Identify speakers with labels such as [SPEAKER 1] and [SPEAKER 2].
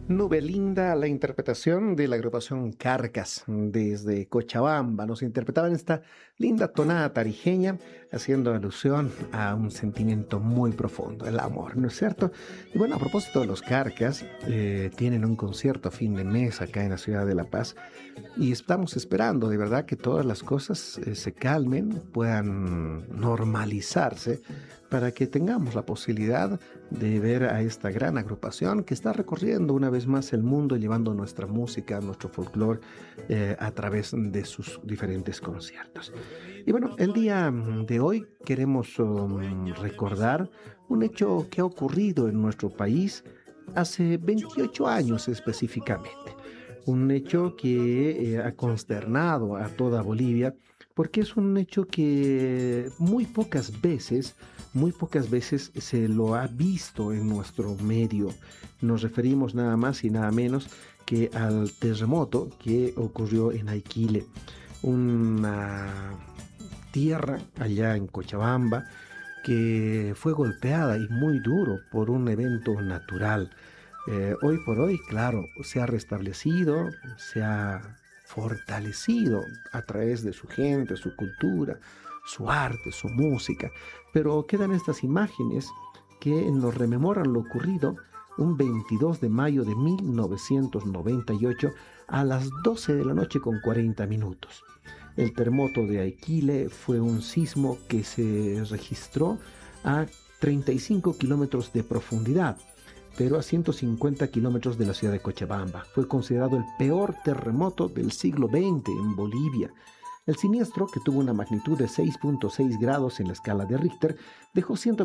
[SPEAKER 1] Nube Linda, la interpretación de la agrupación Carcas desde Cochabamba. Nos interpretaban esta linda tonada tarijeña, haciendo alusión a un sentimiento muy profundo, el amor, ¿no es cierto? Y bueno, a propósito de los Carcas, tienen un concierto a fin de mes acá en la ciudad de La Paz y estamos esperando de verdad que todas las cosas se calmen, puedan normalizarse para que tengamos la posibilidad de ver a esta gran agrupación que está recorriendo una vez más el mundo, llevando nuestra música, nuestro folclore a través de sus diferentes conciertos. Y bueno, el día de hoy queremos recordar un hecho que ha ocurrido en nuestro país hace 28 años específicamente. Un hecho que ha consternado a toda Bolivia, porque es un hecho que muy pocas veces se lo ha visto en nuestro medio. Nos referimos nada más y nada menos que al terremoto que ocurrió en Aiquile, una tierra allá en Cochabamba que fue golpeada y muy duro por un evento natural. Hoy por hoy, claro, se ha restablecido, se ha fortalecido a través de su gente, su cultura, su arte, su música, pero quedan estas imágenes que nos rememoran lo ocurrido un 22 de mayo de 1998 a las 12 de la noche con 40 minutos. El terremoto de Aiquile fue un sismo que se registró a 35 kilómetros de profundidad, pero a 150 kilómetros de la ciudad de Cochabamba. Fue considerado el peor terremoto del siglo XX en Bolivia. El siniestro, que tuvo una magnitud de 6.6 grados en la escala de Richter, dejó